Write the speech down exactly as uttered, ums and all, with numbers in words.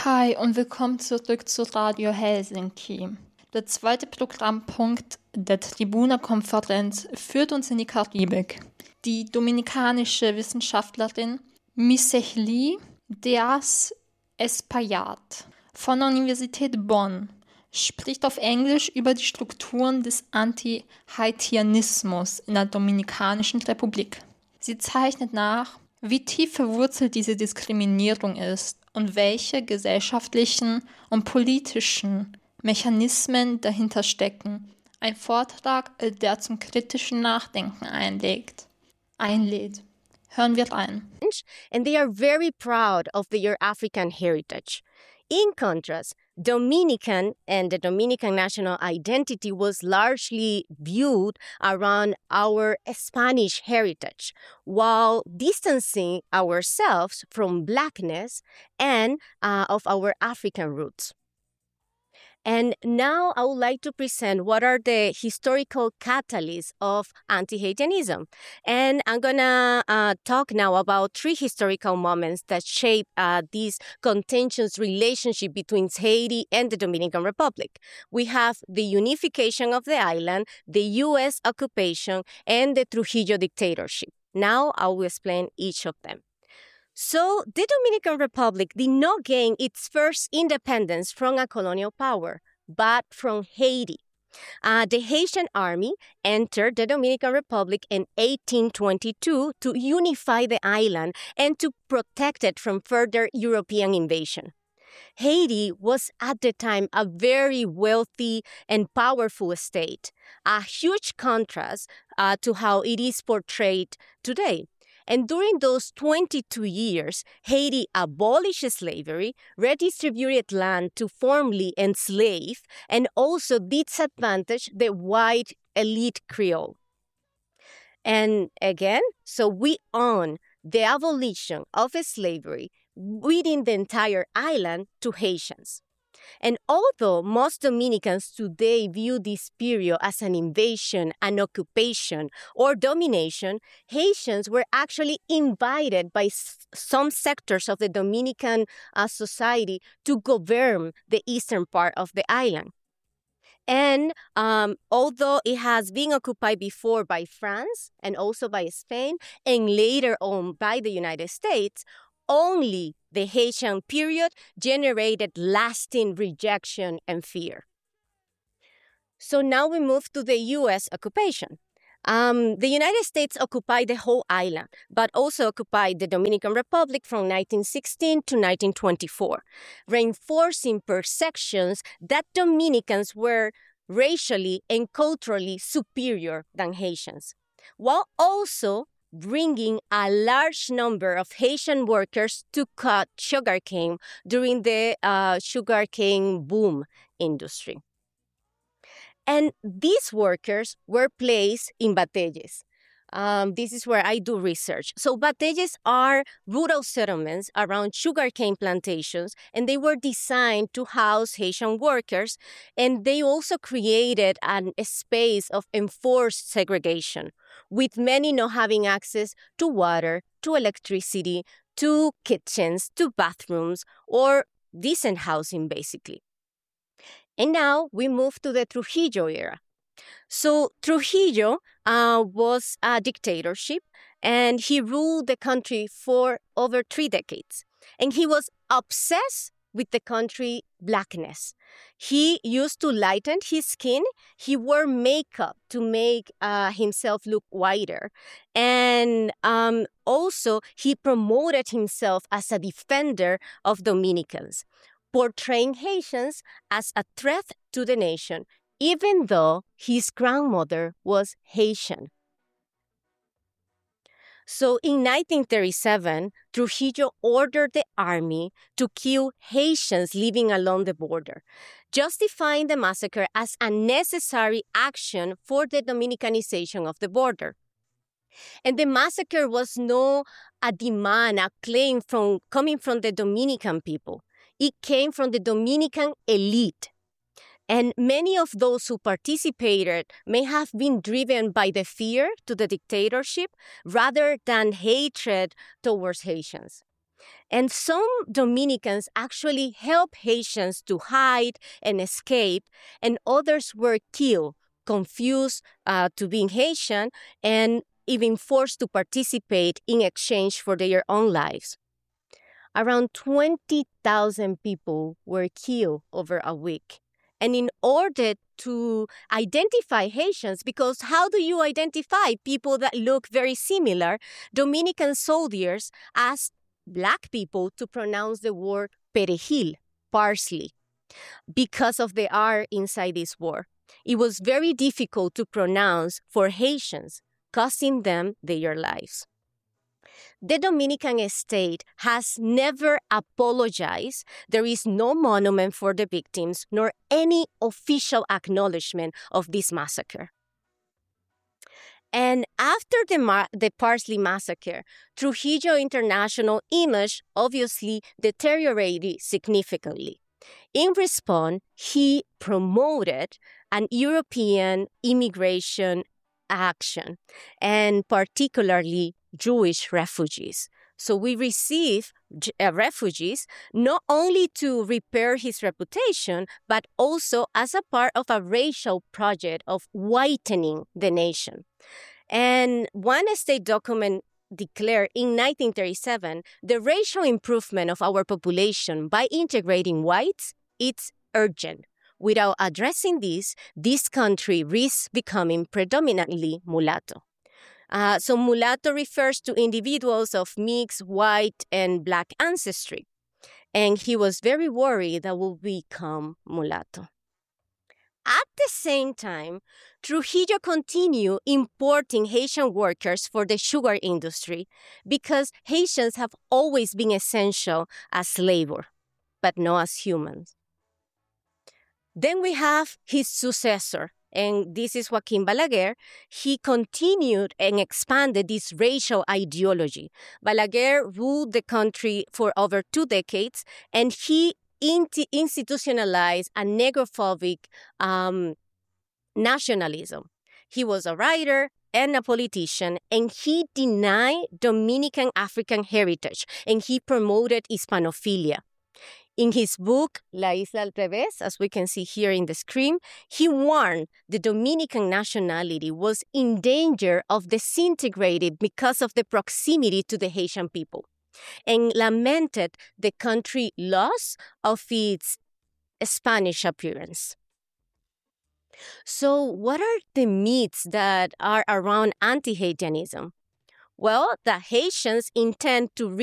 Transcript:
Hi und willkommen zurück zu Radio Helsinki. Der zweite Programmpunkt der Tribuna-Konferenz führt uns in die Karibik. Die dominikanische Wissenschaftlerin Miceli Diaz Espaillat von der Universität Bonn spricht auf Englisch über die Strukturen des Anti-Haitianismus in der Dominikanischen Republik. Sie zeichnet nach, wie tief verwurzelt diese Diskriminierung ist und welche gesellschaftlichen und politischen Mechanismen dahinter stecken. Ein Vortrag, der zum kritischen Nachdenken einlegt, einlädt. Hören wir rein. And they are very proud of their African heritage. In contrast, Dominican and the Dominican national identity was largely viewed around our Spanish heritage, while distancing ourselves from Blackness and uh, of our African roots. And now I would like to present what are the historical catalysts of anti-Haitianism. And I'm going to uh, talk now about three historical moments that shape uh, this contentious relationship between Haiti and the Dominican Republic. We have the unification of the island, the U S occupation, and the Trujillo dictatorship. Now I will explain each of them. So, the Dominican Republic did not gain its first independence from a colonial power, but from Haiti. Uh, the Haitian army entered the Dominican Republic in eighteen twenty-two to unify the island and to protect it from further European invasion. Haiti was at the time a very wealthy and powerful state, a huge contrast uh, to how it is portrayed today. And during those twenty-two years, Haiti abolished slavery, redistributed land to formerly enslave, and also disadvantaged the white elite Creole. And again, so we own the abolition of slavery within the entire island to Haitians. And although most Dominicans today view this period as an invasion, an occupation, or domination, Haitians were actually invited by s- some sectors of the Dominican uh, society to govern the eastern part of the island. And um, although it has been occupied before by France and also by Spain, and later on by the United States, only the Haitian period generated lasting rejection and fear. So now we move to the U S occupation. Um, the United States occupied the whole island, but also occupied the Dominican Republic from nineteen sixteen to nineteen twenty-four, reinforcing perceptions that Dominicans were racially and culturally superior than Haitians, while also bringing a large number of Haitian workers to cut sugarcane during the uh, sugarcane boom industry. And these workers were placed in batalles. Um, this is where I do research. So batalles are rural settlements around sugarcane plantations, and they were designed to house Haitian workers, and they also created an, a space of enforced segregation, with many not having access to water, to electricity, to kitchens, to bathrooms, or decent housing, basically. And now we move to the Trujillo era. So Trujillo uh, was a dictatorship, and he ruled the country for over three decades. And he was obsessed with the country blackness. He used to lighten his skin. He wore makeup to make uh, himself look whiter. And um, also, he promoted himself as a defender of Dominicans, portraying Haitians as a threat to the nation, even though his grandmother was Haitian. So in nineteen thirty-seven, Trujillo ordered the army to kill Haitians living along the border, justifying the massacre as a necessary action for the Dominicanization of the border. And the massacre was not a demand, a claim from coming from the Dominican people. It came from the Dominican elite. And many of those who participated may have been driven by the fear to the dictatorship rather than hatred towards Haitians. And some Dominicans actually helped Haitians to hide and escape, and others were killed, confused uh, to being Haitian, and even forced to participate in exchange for their own lives. Around twenty thousand people were killed over a week. And in order to identify Haitians, because how do you identify people that look very similar, Dominican soldiers asked Black people to pronounce the word perejil, parsley, because of the R inside this word. It was very difficult to pronounce for Haitians, costing them their lives. The Dominican state has never apologized. There is no monument for the victims, nor any official acknowledgement of this massacre. And after the, ma- the Parsley Massacre, Trujillo International image obviously deteriorated significantly. In response, he promoted an European immigration action, and particularly Jewish refugees. So we receive uh, refugees not only to repair his reputation, but also as a part of a racial project of whitening the nation. And one state document declared in nineteen thirty-seven, the racial improvement of our population by integrating whites, it's urgent. Without addressing this, this country risks becoming predominantly mulatto. Uh, so mulatto refers to individuals of mixed white and Black ancestry. And he was very worried that we'll become mulatto. At the same time, Trujillo continued importing Haitian workers for the sugar industry because Haitians have always been essential as labor, but not as humans. Then we have his successor, and this is Joaquín Balaguer. He continued and expanded this racial ideology. Balaguer ruled the country for over two decades, and he int- institutionalized a negrophobic um, nationalism. He was a writer and a politician, and he denied Dominican African heritage, and he promoted Hispanophilia. In his book, La Isla al Revés, as we can see here in the screen, he warned the Dominican nationality was in danger of disintegrating because of the proximity to the Haitian people, and lamented the country's loss of its Spanish appearance. So what are the myths that are around anti-Haitianism? Well, the Haitians intend to